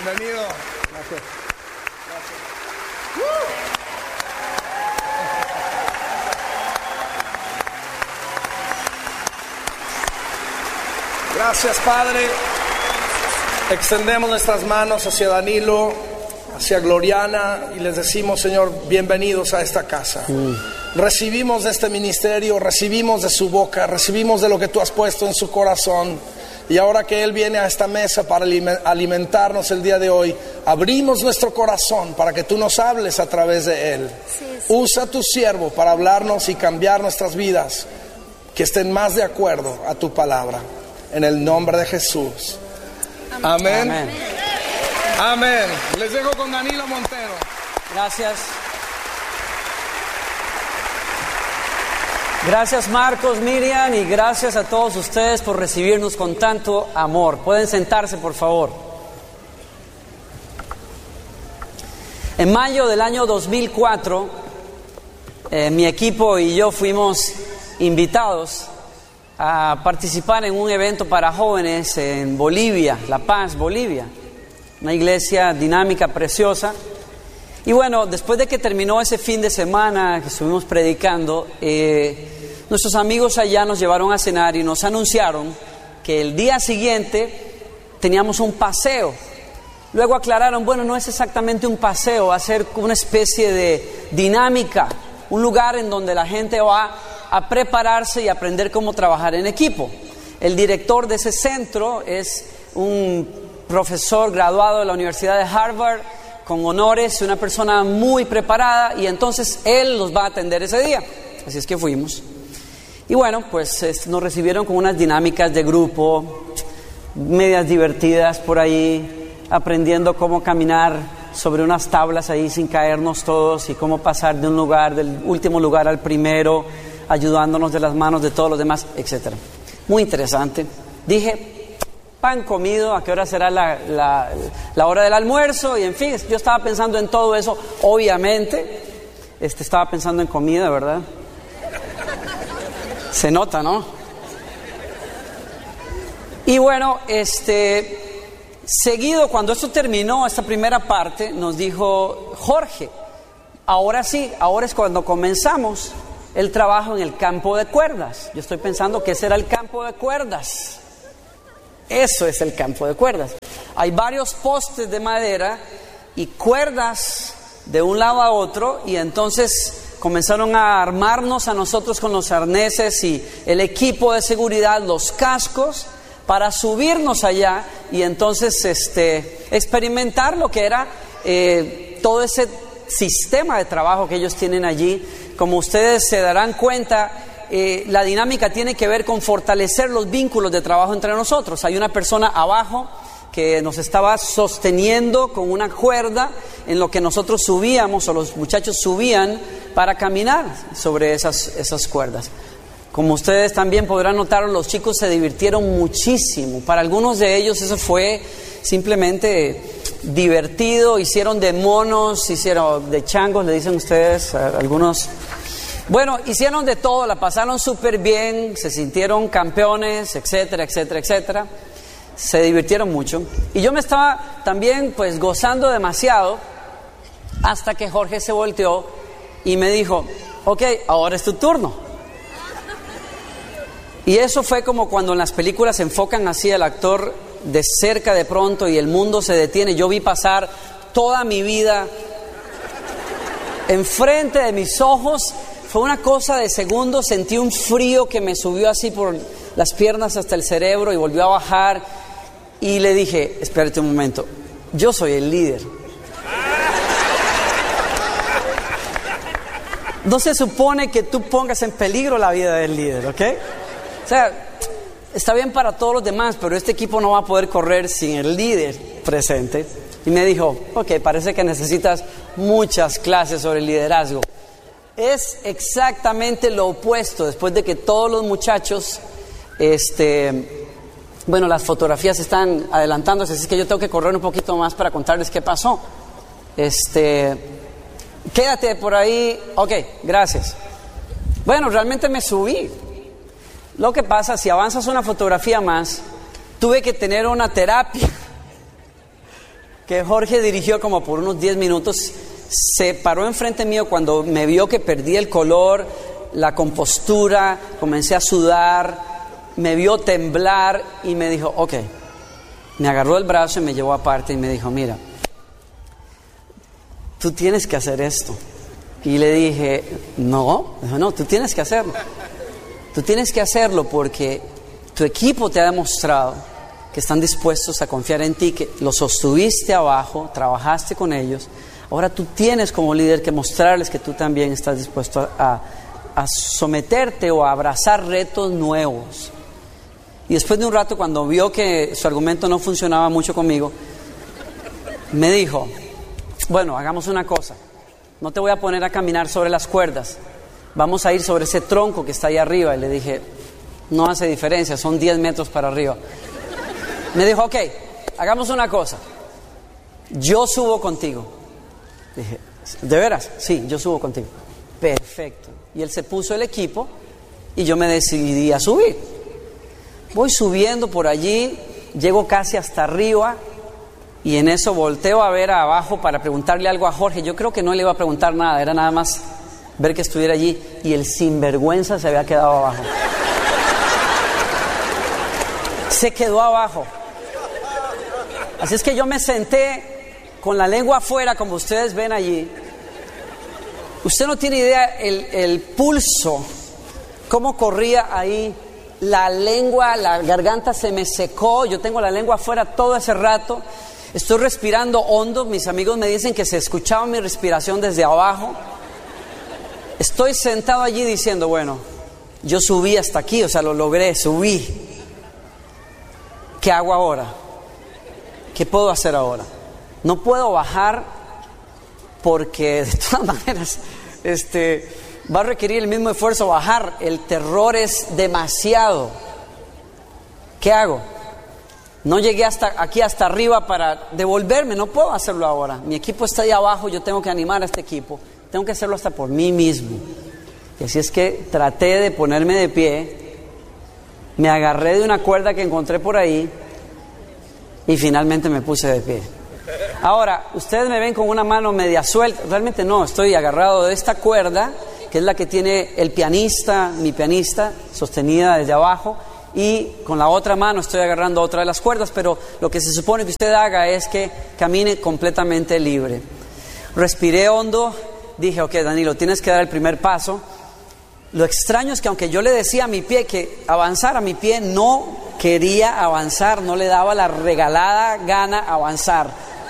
Bienvenido. Gracias. Gracias, Padre. Extendemos nuestras manos hacia Danilo, hacia Gloriana y les decimos, Señor, bienvenidos a esta casa. Recibimos de este ministerio, recibimos de su boca, recibimos de lo que tú has puesto en su corazón. Y ahora que Él viene a esta mesa para alimentarnos el día de hoy, abrimos nuestro corazón para que tú nos hables a través de Él. Usa a tu siervo para hablarnos y cambiar nuestras vidas, que estén más de acuerdo a tu palabra. En el nombre de Jesús. Amén. Amén. Amén. Les dejo con Danilo Montero. Gracias. Gracias Marcos, Miriam, y gracias a todos ustedes por recibirnos con tanto amor. Pueden sentarse, por favor. En mayo del año 2004, mi equipo y yo fuimos invitados a participar en un evento para jóvenes en Bolivia, La Paz, Bolivia. Una iglesia dinámica, preciosa. Y bueno, después de que terminó ese fin de semana que estuvimos predicando, nuestros amigos allá nos llevaron a cenar y nos anunciaron que el día siguiente teníamos un paseo. Luego aclararon, bueno, no es exactamente un paseo, va a ser una especie de dinámica, un lugar en donde la gente va a prepararse y aprender cómo trabajar en equipo. El director de ese centro es un profesor graduado de la Universidad de Harvard, con honores, una persona muy preparada, y entonces él los va a atender ese día. Así es que fuimos. Y bueno, pues nos recibieron con unas dinámicas de grupo, medias divertidas por ahí, aprendiendo cómo caminar sobre unas tablas ahí sin caernos todos, y cómo pasar de un lugar, del último lugar al primero, ayudándonos de las manos de todos los demás, etc. Muy interesante. Dije, pan comido, ¿a qué hora será la hora del almuerzo? Y en fin, yo estaba pensando en todo eso, obviamente. Estaba pensando en comida, ¿verdad? Se nota, ¿no? Y bueno, seguido, cuando esto terminó, esta primera parte, nos dijo Jorge, ahora sí, ahora es cuando comenzamos el trabajo en el campo de cuerdas. Yo estoy pensando que ese era el campo de cuerdas. Eso es el campo de cuerdas. Hay varios postes de madera y cuerdas de un lado a otro, y entonces comenzaron a armarnos a nosotros con los arneses y el equipo de seguridad, los cascos, para subirnos allá y entonces experimentar lo que era todo ese sistema de trabajo que ellos tienen allí. Como ustedes se darán cuenta, la dinámica tiene que ver con fortalecer los vínculos de trabajo entre nosotros. Hay una persona abajo que nos estaba sosteniendo con una cuerda en lo que nosotros subíamos, o los muchachos subían para caminar sobre esas cuerdas. Como ustedes también podrán notar, los chicos se divirtieron muchísimo. Para algunos de ellos eso fue simplemente divertido. Hicieron de monos, hicieron de changos, le dicen ustedes a algunos. Bueno, hicieron de todo, la pasaron súper bien, se sintieron campeones, etcétera, etcétera, etcétera. Se divirtieron mucho. Y yo me estaba también pues gozando demasiado, hasta que Jorge se volteó y me dijo, ok, ahora es tu turno. Y eso fue como cuando en las películas se enfocan así al actor de cerca de pronto y el mundo se detiene. Yo vi pasar toda mi vida enfrente de mis ojos. Fue una cosa de segundos, sentí un frío que me subió así por las piernas hasta el cerebro y volvió a bajar. Y le dije, espérate un momento, yo soy el líder. No se supone que tú pongas en peligro la vida del líder, ¿ok? O sea, está bien para todos los demás, pero este equipo no va a poder correr sin el líder presente. Y me dijo, ok, parece que necesitas muchas clases sobre liderazgo. Es exactamente lo opuesto. Después de que todos los muchachos, bueno, las fotografías están adelantándose, así que yo tengo que correr un poquito más para contarles qué pasó. Quédate por ahí. Ok, gracias. Bueno, realmente me subí. Lo que pasa, si avanzas una fotografía más, tuve que tener una terapia que Jorge dirigió como por unos 10 minutos. Se paró enfrente mío cuando me vio que perdí el color, la compostura, comencé a sudar, me vio temblar y me dijo, ok. Me agarró el brazo y me llevó aparte y me dijo, mira, tú tienes que hacer esto. Y le dije, no, tú tienes que hacerlo. Tú tienes que hacerlo porque tu equipo te ha demostrado que están dispuestos a confiar en ti, que los sostuviste abajo, trabajaste con ellos. Ahora tú tienes como líder que mostrarles que tú también estás dispuesto a someterte o a abrazar retos nuevos. Y después de un rato, cuando vio que su argumento no funcionaba mucho conmigo, me dijo, bueno, hagamos una cosa. No te voy a poner a caminar sobre las cuerdas. Vamos a ir sobre ese tronco que está ahí arriba. Y le dije, no hace diferencia, son 10 metros para arriba. Me dijo, ok, hagamos una cosa. Yo subo contigo. Dije, ¿de veras? Sí, yo subo contigo. Perfecto. Y él se puso el equipo y yo me decidí a subir. Voy subiendo por allí, llego casi hasta arriba. Y en eso volteo a ver abajo para preguntarle algo a Jorge. Yo creo que no le iba a preguntar nada, era nada más ver que estuviera allí. Y el sinvergüenza se había quedado abajo. Se quedó abajo. Así es que yo me senté con la lengua afuera, como ustedes ven allí. Usted no tiene idea el pulso, cómo corría ahí. La lengua, la garganta se me secó. Yo tengo la lengua afuera todo ese rato. Estoy respirando hondo, mis amigos me dicen que se escuchaba mi respiración desde abajo. Estoy sentado allí diciendo, bueno, yo subí hasta aquí, o sea, lo logré, subí. ¿Qué hago ahora? ¿Qué puedo hacer ahora? No puedo bajar porque de todas maneras va a requerir el mismo esfuerzo bajar. El terror es demasiado. ¿Qué hago? No llegué hasta arriba para devolverme, no puedo hacerlo ahora. Mi equipo está ahí abajo, yo tengo que animar a este equipo. Tengo que hacerlo hasta por mí mismo. Y así es que traté de ponerme de pie, me agarré de una cuerda que encontré por ahí y finalmente me puse de pie. Ahora, ustedes me ven con una mano media suelta, realmente no, estoy agarrado de esta cuerda, que es la que tiene el pianista, mi pianista, sostenida desde abajo. Y con la otra mano estoy agarrando otra de las cuerdas, pero lo que se supone que usted haga es que camine completamente libre. Respiré hondo, dije, ok, Danilo, tienes que dar el primer paso. Lo extraño es que aunque yo le decía a mi pie que avanzara, mi pie no quería avanzar, no le daba la regalada gana avanzar.